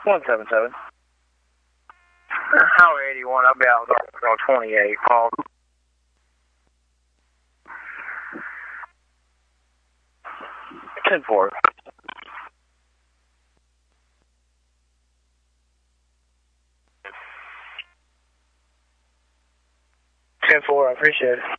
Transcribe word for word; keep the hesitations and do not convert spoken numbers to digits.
one seven seven. Highway eighty-one, I'll be out on twenty-eight. Call. ten four. ten four, I appreciate it.